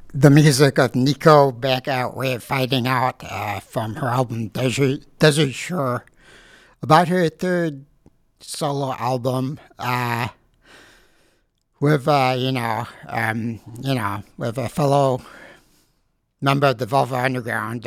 the music of Nico back out Way of Fighting Out from her album Desert Shore. About her third solo album, with with a fellow member of the Velvet Underground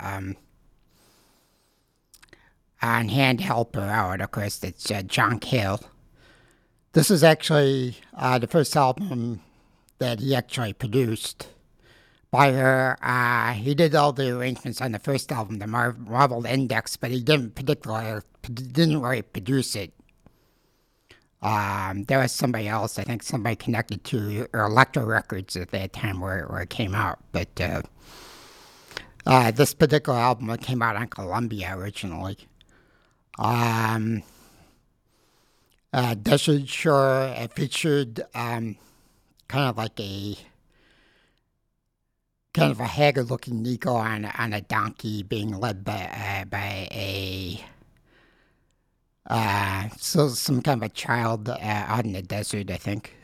on hand to help her out. Of course, it's John Cale. This is actually the first album that he actually produced by her. He did all the arrangements on the first album, the Marvel Index, but he didn't really produce it. There was somebody else, I think somebody connected to Elektra Records at that time where it came out. But this particular album came out on Columbia originally. Desert Shore featured kind of like a haggard-looking Nico on a donkey being led by some kind of a child out in the desert, I think.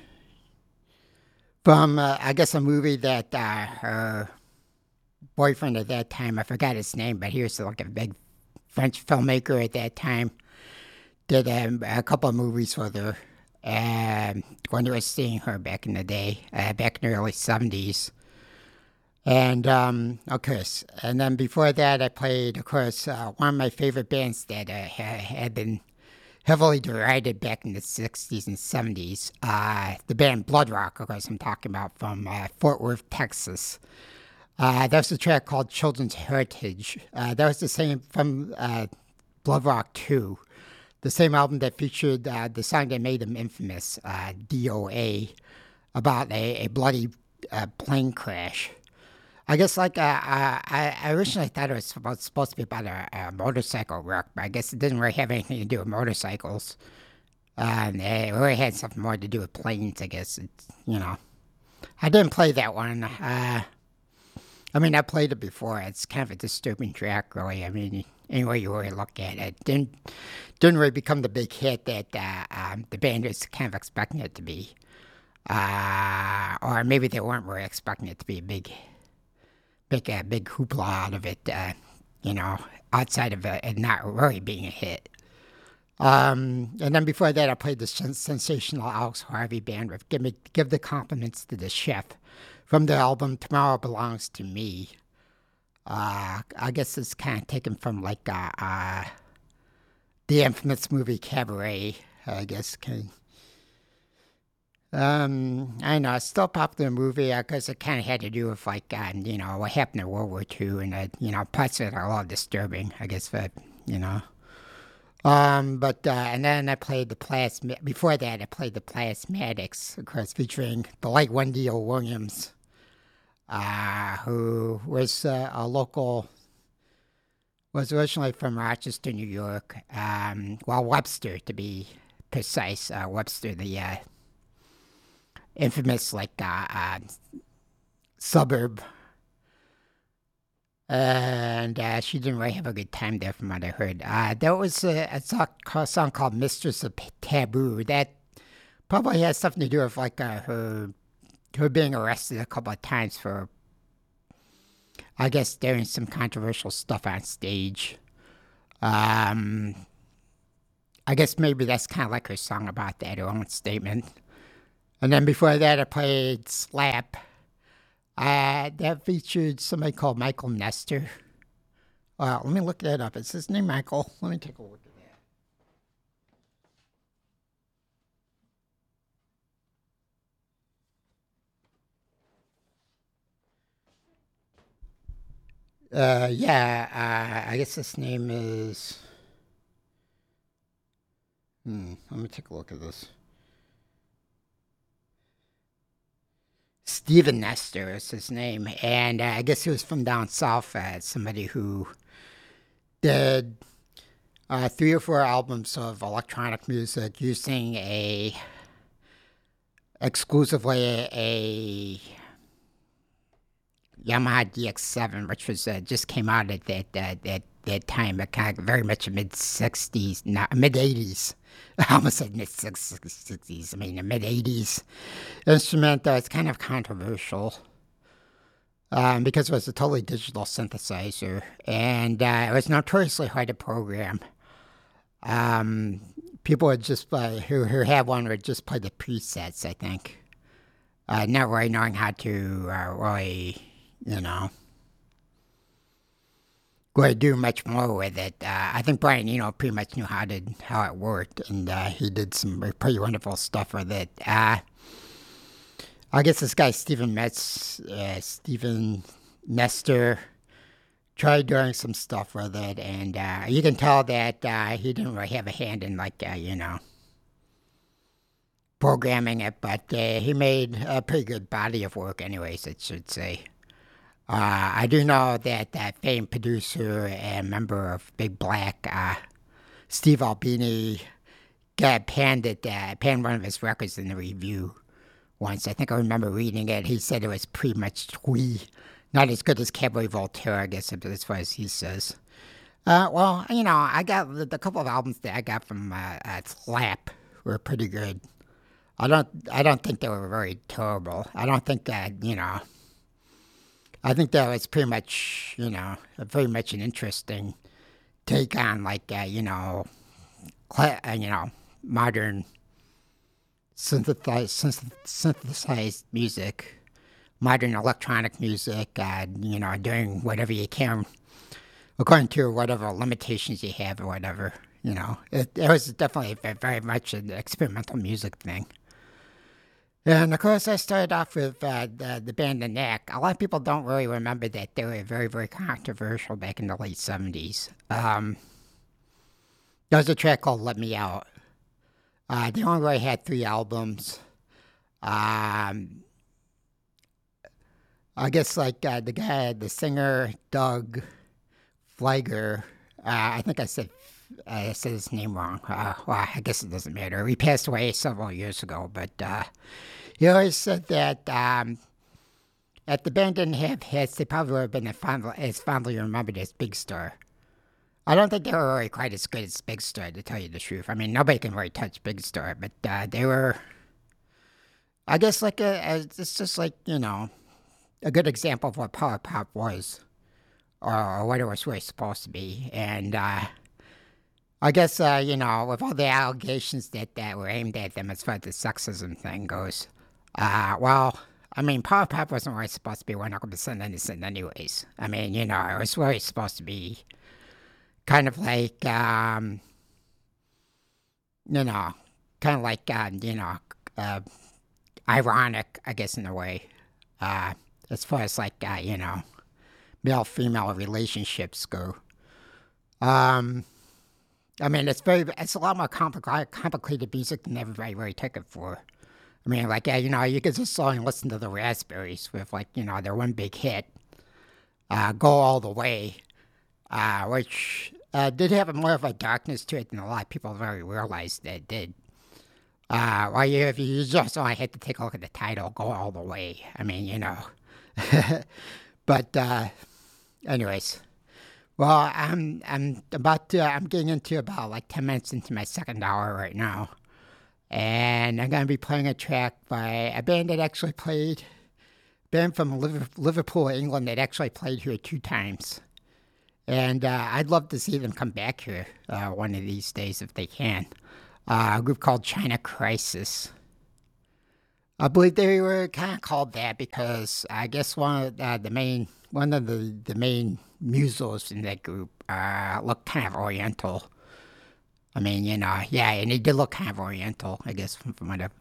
From I guess a movie that her boyfriend at that time, I forgot his name, but he was like a big French filmmaker at that time. Did a couple of movies with her when I was seeing her back in the day, back in the early 70s. And, of course, and then before that, I played, of course, one of my favorite bands that had been heavily derided back in the 60s and 70s. The band Blood Rock, of course, I'm talking about from Fort Worth, Texas. That was a track called Children's Heritage. That was the same from Blood Rock 2. The same album that featured the song that made them infamous, DOA, about a bloody plane crash. I guess I originally thought it was supposed to be about a motorcycle wreck, but I guess it didn't really have anything to do with motorcycles. It really had something more to do with planes, I guess. I didn't play that one. I played it before. It's kind of a disturbing track, really. I mean, any way you really look at it, didn't really become the big hit that the band was kind of expecting it to be, or maybe they weren't really expecting it to be a big hoopla out of it. Outside of it not really being a hit. And then before that, I played the sensational Alex Harvey Band with "Give the Compliments to the Chef" from the album "Tomorrow Belongs to Me." I guess it's kind of taken from like the infamous movie Cabaret, I guess. I know, it's still a popular movie because it kind of had to do with like, what happened in World War II, and, parts of it are a lot disturbing, I guess, but. And then I played before that I played the Plasmatics, of course, featuring the late Wendy O. Williams, who was was originally from Rochester, New York. Webster, to be precise. Webster, the infamous suburb. And she didn't really have a good time there, from what I heard. There was a song called "Mistress of Taboo" that probably has something to do with her being arrested a couple of times for, I guess, doing some controversial stuff on stage. I guess maybe that's kind of like her song about that, her own statement. And then before that, I played "Slap." That featured somebody called Michael Nestor. Let me look that up. Is his name Michael? Let me take a look at that. I guess his name is... let me take a look at this. Stephen Nestor is his name, and I guess he was from down south. Somebody who did 3 or 4 albums of electronic music using exclusively a Yamaha DX7, which was just came out at that time, kind of very much mid-60s, mid-80s. I almost said mid-60s. I mean, the mid-80s instrument. It's kind of controversial. because it was a totally digital synthesizer, and it was notoriously hard to program. Um, People would just play, who had one would just play the presets, I think, not really knowing how to really, you know, really do much more with it. I think Brian Eno pretty much knew how it worked, and he did some pretty wonderful stuff with it. I guess this guy Stephen Nestor, tried doing some stuff with it, and you can tell that he didn't really have a hand in, like, programming it, but he made a pretty good body of work anyways, I should say. I do know that that famed producer and member of Big Black, Steve Albini, panned one of his records in the review once. I think I remember reading it. He said it was pretty much twee. Not as good as Cabaret Voltaire, I guess, as far as he says. Well, I got the couple of albums that I got from Slap were pretty good. I don't think they were very terrible. I don't think that, I think that was pretty much, very much an interesting take on, like, modern synthesized music, modern electronic music, doing whatever you can according to whatever limitations you have or whatever. It was definitely very much an experimental music thing. And of course, I started off with the band The Knack. A lot of people don't really remember that they were very, very controversial back in the late 70s. There was a track called Let Me Out. They only really had 3 albums. I guess, like, the singer, Doug Flagger, I think I said his name wrong. Well, I guess it doesn't matter. He passed away several years ago, but he always said that if the band didn't have hits, they probably would have been as fondly remembered as Big Star. I don't think they were really quite as good as Big Star, to tell you the truth. I mean, nobody can really touch Big Star, but they were, I guess, like it's just like, a good example of what power pop was, or what it was really supposed to be. And I guess, with all the allegations that were aimed at them as far as the sexism thing goes, well, I mean, power pop wasn't really supposed to be 100% innocent anyways. I mean, it was really supposed to be kind of like, kind of like, ironic, I guess, in a way, as far as, like, male-female relationships go. I mean, it's a lot more complicated music than everybody really took it for. I mean, like, you could just only listen to the Raspberries with, like, their one big hit, Go All the Way, which did have more of a darkness to it than a lot of people really realized that it did. Well, if you just only had to take a look at the title, Go All the Way. I mean, But, anyways. Well, I'm getting into about like 10 minutes into my second hour right now. And I'm going to be playing a track by a band from Liverpool, England, that actually played here 2 times. And I'd love to see them come back here one of these days if they can. A group called China Crisis. I believe they were kind of called that because I guess one of the main musos in that group looked kind of Oriental. I mean, and he did look kind of Oriental, I guess, from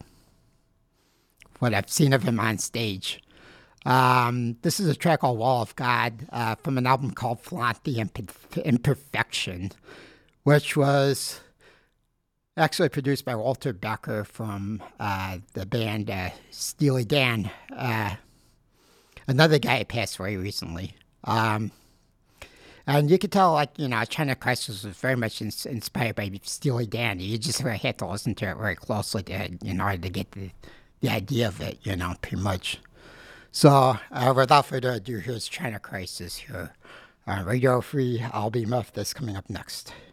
what I've seen of him on stage. This is a track called Wall of God from an album called Flaunt the Imperfection, which was actually produced by Walter Becker from the band Steely Dan, another guy who passed away recently. And you could tell, like, China Crisis was very much inspired by Steely Dan. You just really had to listen to it very closely in order to get the idea of it, pretty much. So, without further ado, here's China Crisis here on Radio Free. I'll be Muff. That's coming up next.